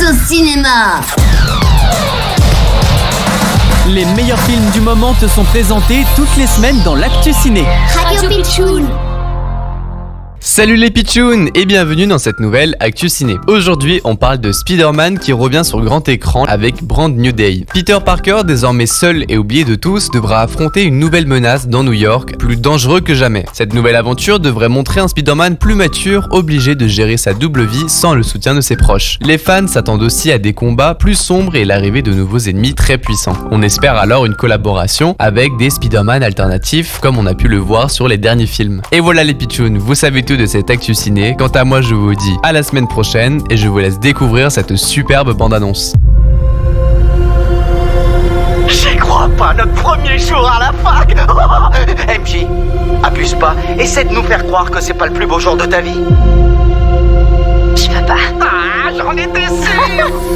au cinéma. Les meilleurs films du moment te sont présentés toutes les semaines dans l'Actu Ciné. Radio Pitchoun. Salut les pitchouns et bienvenue dans cette nouvelle Actu Ciné. Aujourd'hui, on parle de Spider-Man qui revient sur grand écran avec Brand New Day. Peter Parker, désormais seul et oublié de tous, devra affronter une nouvelle menace dans New York, plus dangereux que jamais. Cette nouvelle aventure devrait montrer un Spider-Man plus mature, obligé de gérer sa double vie sans le soutien de ses proches. Les fans s'attendent aussi à des combats plus sombres et l'arrivée de nouveaux ennemis très puissants. On espère alors une collaboration avec des Spider-Man alternatifs comme on a pu le voir sur les derniers films. Et voilà les pitchouns, vous savez tout de cette Actu Ciné. Quant à moi, je vous dis à la semaine prochaine et je vous laisse découvrir cette superbe bande-annonce. J'y crois pas, notre premier jour à la fac. MJ, abuse pas, essaie de nous faire croire que c'est pas le plus beau jour de ta vie. Je peux pas. Ah, j'en étais sûr.